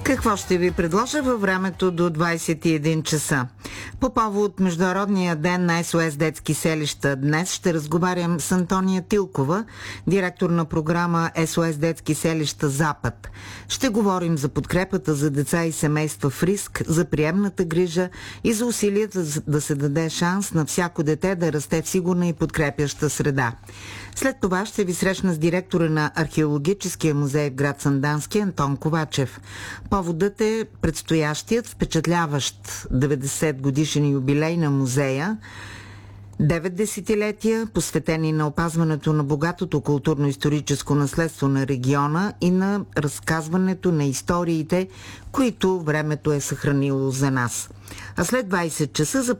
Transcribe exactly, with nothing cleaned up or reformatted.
Какво ще ви предложа във времето до двайсет и един часа? По повод Международния ден на Ес О Ес детски селища днес ще разговарям с Антония Тилкова, директор на програма Ес О Ес детски селища Запад. Ще говорим за подкрепата за деца и семейства в риск, за приемната грижа и за усилията да се даде шанс на всяко дете да расте в сигурна и подкрепяща среда. След това ще ви срещна с директора на Археологическия музей в град Сандански Антон Ковачев. Поводът е предстоящият впечатляващ деветдесет годишен юбилей на музея. Девет десетилетия, посветени на опазването на богатото културно-историческо наследство на региона и на разказването на историите, които времето е съхранило за нас. А след двайсет часа за